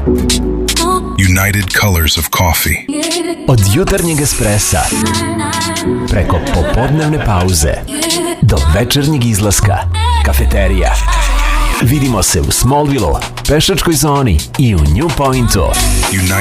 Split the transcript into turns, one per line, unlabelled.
United Colors of Coffee.
Od jutarnjeg espressa preko popodnevne pauze do večernjeg izlaska, kafeterija. Vidimo se u Smallville, pešačkoj zoni i u New Pointu.
United